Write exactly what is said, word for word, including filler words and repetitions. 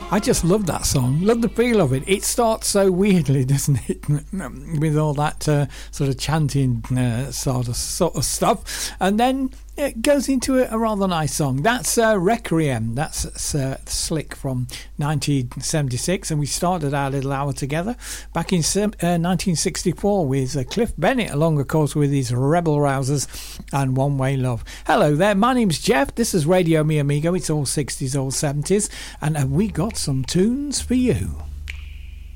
I just love that song. Love the feel of it. It starts so weirdly, doesn't it? With all that uh, sort of chanting uh, sort of sort of stuff, and then it goes into a, a rather nice song. That's uh, Requiem. That's uh, Slick from nineteen seventy-six, and we started our little hour together back in uh, nineteen sixty-four with uh, Cliff Bennett, along of course with his Rebel Rousers and One Way Love. Hello there, my name's Jeff. This is Radio Mi Amigo. It's all sixties, all seventies, and have we got some tunes for you.